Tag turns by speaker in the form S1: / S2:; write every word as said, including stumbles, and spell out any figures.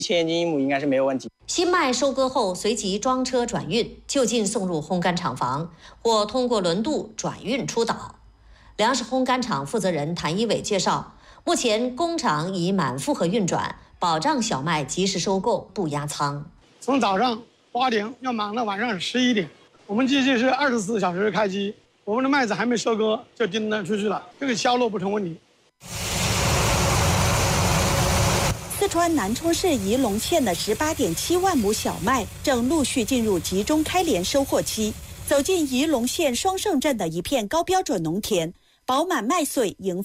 S1: 千斤一亩应该是没有问题。
S2: 新麦收割后，随即装车转运，就近送入烘干厂房，或通过轮渡转运出岛。粮食烘干厂负责人谭一伟介绍，目前工厂已满负荷运转，保障小麦及时收购，不压仓。
S3: 从早上八点要忙到晚上十一点，我们机器是二十四小时开机，我们的麦子还没收割就订单出去了，这个销路不成问题。
S4: 四川南充市仪陇县的十八点七万亩小麦正陆续进入集中开镰收获期。走进仪陇县双胜镇的一片高标准农田，饱满麦穗迎